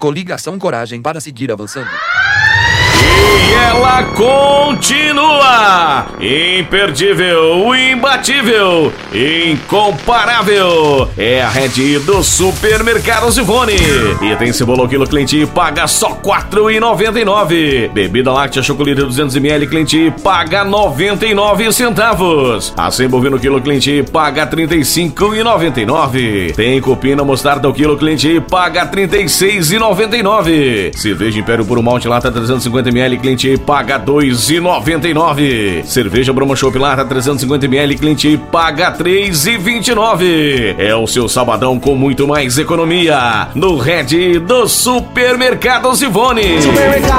Coligação Coragem para seguir avançando. E ela continua imperdível, imbatível, incomparável. É a rede dos Supermercados Ivone. E tem cebola quilo cliente paga só R$ 4,99. Bebida láctea chocolate 200ml cliente paga 99 centavos. Acém bovino quilo cliente paga R$ 35,99. Tem cupina mostarda o quilo cliente paga R$ 36,99. Cerveja Império Puro Malte lata 350ml cliente paga R$ 2,99. Cerveja Brahma Chopp lata 350ml cliente paga R$ 3,29. É o seu sabadão com muito mais economia no Red dos Supermercados Ivone.